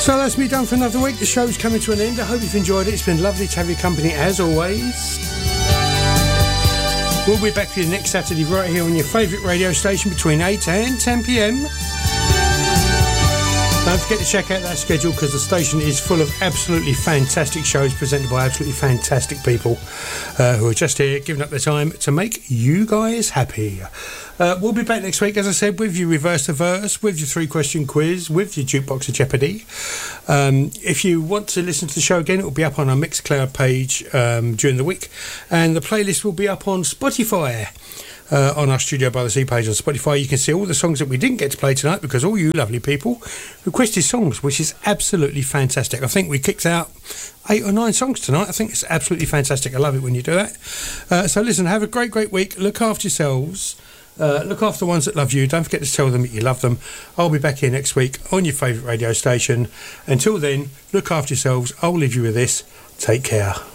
So that's me done for another week. The show's coming to an end. I hope you've enjoyed it. It's been lovely to have your company as always. We'll be back for you next Saturday right here on your favourite radio station between 8 and 10 p.m. Don't forget to check out that schedule because the station is full of absolutely fantastic shows presented by absolutely fantastic people who are just here giving up their time to make you guys happy. We'll be back next week, as I said, with your Reverse the Verse, with your 3-question quiz, with your Jukebox of Jeopardy. If you want to listen to the show again, it will be up on our Mixcloud page during the week, and the playlist will be up on Spotify. On our Studio by the Sea page on Spotify, you can see all the songs that we didn't get to play tonight because all you lovely people requested songs, which is absolutely fantastic. I think we kicked out 8 or 9 songs tonight. I think it's absolutely fantastic. I love it when you do that. So listen, have a great week. Look after yourselves. Look after the ones that love you. Don't forget to tell them that you love them. I'll be back here next week on your favourite radio station. Until then, look after yourselves. I'll leave you with this. Take care.